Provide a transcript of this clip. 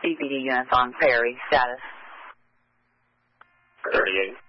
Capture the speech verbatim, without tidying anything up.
C P D units on Perry. Status. thirty-eight.